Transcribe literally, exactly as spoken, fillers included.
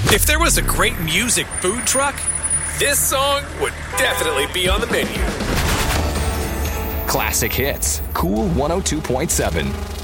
If there was a great music food truck, this song would definitely be on the menu. Classic Hits, Cool one oh two point seven.